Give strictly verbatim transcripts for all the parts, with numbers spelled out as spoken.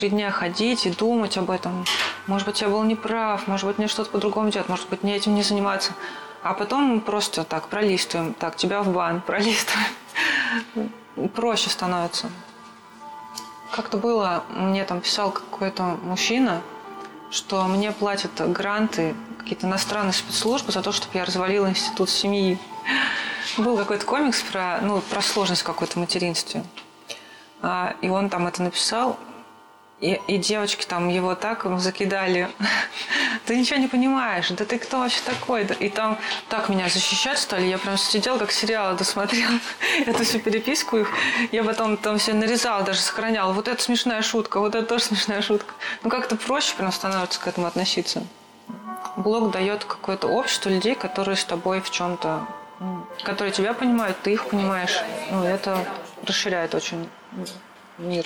Три дня ходить и думать об этом. Может быть, я был неправ, может быть, мне что-то по-другому делать, может быть, мне этим не заниматься. А потом просто так пролистываем. Так, тебя в бан, пролистываем. Проще становится. Как-то было, мне там писал какой-то мужчина, что мне платят гранты, какие-то иностранные спецслужбы за то, чтобы я развалила институт семьи. Был какой-то комикс про, ну, про сложность какой-то в материнстве. И он там это написал. И, и девочки там его так закидали. Ты ничего не понимаешь. Да ты кто вообще такой? И там так меня защищать стали. Я прям сидела, как сериалы досмотрела эту всю переписку их. Я потом там все нарезала, даже сохраняла. Вот это смешная шутка, вот это тоже смешная шутка. Ну как-то проще прям становится к этому относиться. Блог дает какое-то общество людей, которые с тобой в чем-то, которые тебя понимают, ты их понимаешь. Ну, это расширяет очень мир.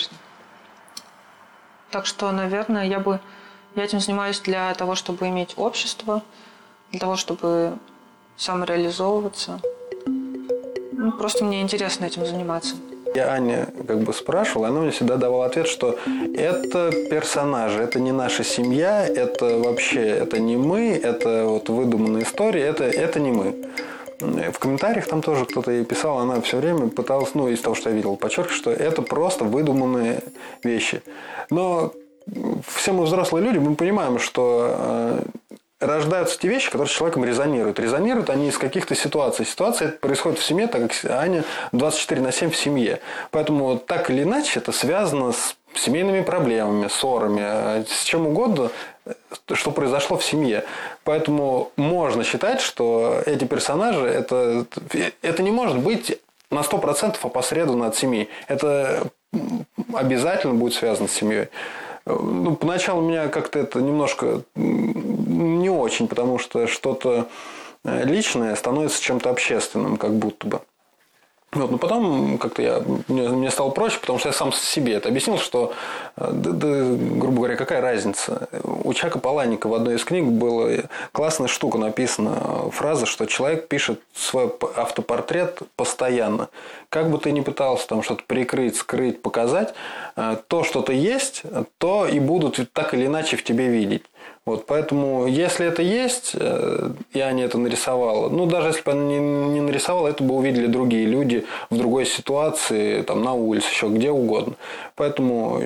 Так что, наверное, я бы я этим занимаюсь для того, чтобы иметь общество, для того, чтобы самореализовываться. Ну, просто мне интересно этим заниматься. Я Аня как бы спрашивал, она мне всегда давала ответ, что это персонажи, это не наша семья, это вообще это не мы, это вот выдуманная история, это, это не мы. В комментариях там тоже кто-то ей писал, она все время пыталась, ну, из того, что я видел, подчеркивать, что это просто выдуманные вещи. Но все мы взрослые люди, мы понимаем, что э, рождаются те вещи, которые с человеком резонируют. Резонируют они из каких-то ситуаций. Ситуация происходит в семье, так как Аня двадцать четыре на семь в семье. Поэтому так или иначе это связано с семейными проблемами, ссорами, с чем угодно, что произошло в семье. Поэтому можно считать, что эти персонажи, это, это не может быть на сто процентов опосредованно от семьи. Это обязательно будет связано с семьей. Ну, поначалу меня как-то это немножко не очень, потому что что-то личное становится чем-то общественным, как будто бы. Вот, но потом как-то я, мне, мне стало проще, потому что я сам себе это объяснил, что, да, да, грубо говоря, какая разница. У Чака Паланика в одной из книг была классная штука написана, фраза, что человек пишет свой автопортрет постоянно. Как бы ты ни пытался там что-то прикрыть, скрыть, показать, то, что ты есть, то и будут так или иначе в тебе видеть. Вот, поэтому, если это есть, и Аня это нарисовала, ну, даже если бы она не, не нарисовала, это бы увидели другие люди в другой ситуации, там, на улице, еще где угодно. Поэтому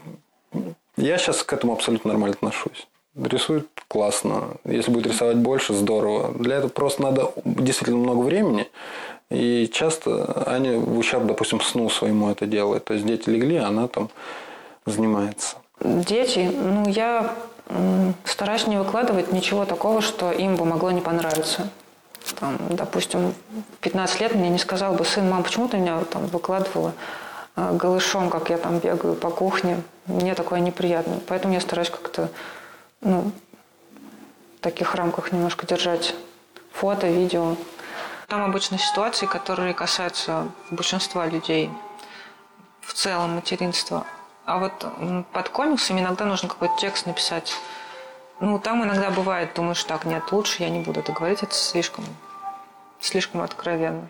я сейчас к этому абсолютно нормально отношусь. Рисует классно. Если будет рисовать больше, здорово. Для этого просто надо действительно много времени. И часто Аня в ущерб, допустим, сну своему это делает. То есть дети легли, а она там занимается. Дети, ну, я стараюсь не выкладывать ничего такого, что им бы могло не понравиться. Там, допустим, в пятнадцать лет мне не сказал бы сын: мам, почему ты меня там выкладывала голышом, как я там бегаю по кухне? Мне такое неприятно. Поэтому я стараюсь как-то, ну, в таких рамках немножко держать фото, видео. Там обычно ситуации, которые касаются большинства людей, в целом материнства. А вот под комиксами иногда нужно какой-то текст написать. Ну, там иногда бывает, думаешь, так, нет, лучше я не буду это говорить, это слишком, слишком откровенно.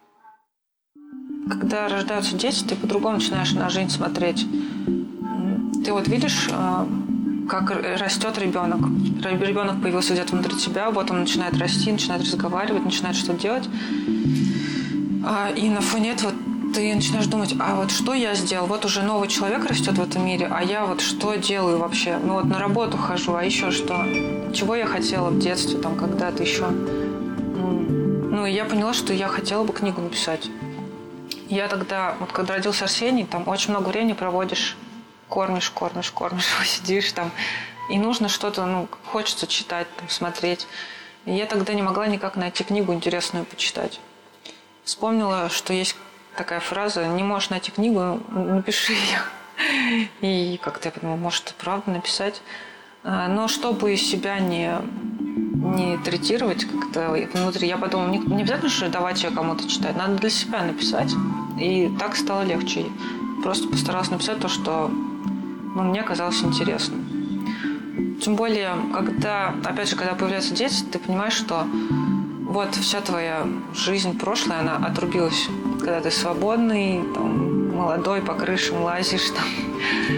Когда рождаются дети, ты по-другому начинаешь на жизнь смотреть. Ты вот видишь, как растет ребенок. Ребенок появился где-то внутри тебя, вот он начинает расти, начинает разговаривать, начинает что-то делать. И на фоне этого ты начинаешь думать: а вот что я сделал? Вот уже новый человек растет в этом мире, а я вот что делаю вообще? Ну вот на работу хожу, а еще что? Чего я хотела в детстве, там, когда-то еще? Ну, и я поняла, что я хотела бы книгу написать. Я тогда, вот когда родился Арсений, там очень много времени проводишь, кормишь, кормишь, кормишь, сидишь там, и нужно что-то, ну, хочется читать, там, смотреть. И я тогда не могла никак найти книгу интересную почитать. Вспомнила, что есть такая фраза: не можешь найти книгу, напиши ее. И как-то я подумала, может, правда написать. Но чтобы себя не, не третировать как-то внутри, я подумала, не, не обязательно же давать ее кому-то читать, надо для себя написать. И так стало легче. Просто постаралась написать то, что, ну, мне казалось интересным. Тем более, когда, опять же, когда появляются дети, ты понимаешь, что вот вся твоя жизнь прошлая, она отрубилась. Когда ты свободный, там, молодой, по крышам лазишь, там,